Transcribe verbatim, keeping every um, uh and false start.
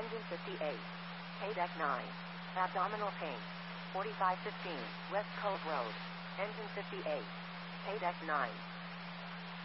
Engine fifty-eight. K-Deck nine. Abdominal pain. forty-five fifteen, West Cove Road. Engine fifty-eight. K-Deck nine.